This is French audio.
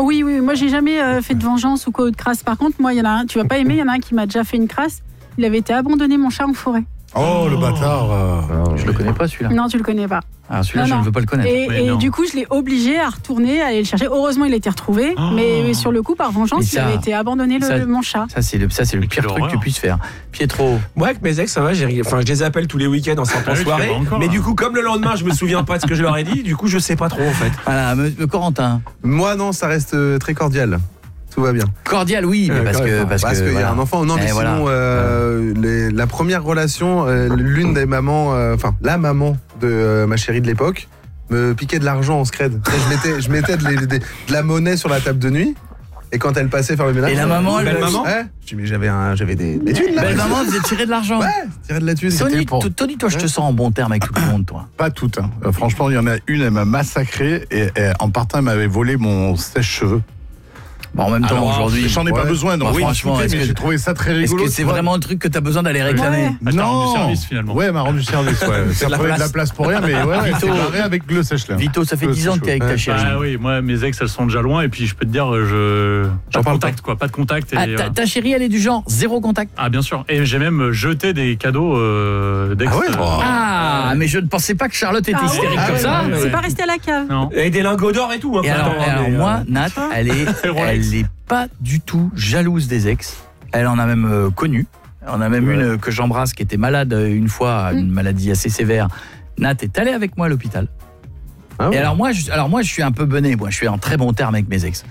Oui, moi j'ai jamais fait de vengeance ou quoi ou de crasse. Par contre, moi, il y en a un, tu vas pas aimer, il y en a un qui m'a déjà fait une crasse. Il avait été abandonné, mon chat, en forêt. Oh, le bâtard. Je le connais pas celui-là. Non, tu le connais pas. Ah, celui-là, je Non. ne veux pas le connaître. Et du coup, je l'ai obligé à retourner, à aller le chercher. Heureusement, il a été retrouvé. Mais sur le coup, par vengeance, il avait été abandonné, mon chat. Ça, c'est le pire truc que tu puisses faire. Pietro. Moi, avec mes ex, ça va, je les appelle tous les week-ends en sortant soirée. Mais du coup, comme le lendemain, je me souviens pas de ce que je leur ai dit, du coup, je sais pas trop, en fait. Voilà, Corentin. Moi, non, ça reste très cordial. Tout va bien. Cordial, oui, mais parce que y a un enfant. Non, mais sinon, la première relation, l'une des mamans, la maman de ma chérie de l'époque, me piquait de l'argent en scred. Je mettais de la monnaie sur la table de nuit. Et quand elle passait faire le ménage. Et la maman, belle maman. Ouais. Je dis mais j'avais des thunes là. Belle maman faisait tirer de l'argent. Ouais, tirer de la thune. Tony, toi, je te sens en bon terme avec tout le monde, toi. Pas toutes. Franchement, il y en a une, elle m'a massacré et en partant, elle m'avait volé mon sèche-cheveux. Bon, en même temps, aujourd'hui. J'en ai pas besoin, donc franchement, mais j'ai trouvé ça très rigolo. Est-ce que c'est vraiment le truc que t'as besoin d'aller réclamer? Non. Elle t'a rendu service finalement. Ouais, elle m'a rendu service. Ça prenait de la place pour rien, mais c'est barré avec le sèche-linge. Vito, ça fait 10 ans que t'es avec ta chérie. Ah oui, moi mes ex elles sont déjà loin et puis je peux te dire, pas de contact quoi, pas de contact. Et, ta chérie, elle est du genre zéro contact. Ah bien sûr, et j'ai même jeté des cadeaux d'ex. Mais je ne pensais pas que Charlotte était hystérique comme ça. C'est pas resté à la cave. Non. Et des lingots d'or et tout. Et alors moi, Nat, elle est pas du tout jalouse des ex. Elle en a même connu. On a même une que j'embrasse qui était malade une fois, une maladie assez sévère. Nat est allée avec moi à l'hôpital. Et alors moi, je suis un peu bené. Moi, je suis en très bon terme avec mes ex.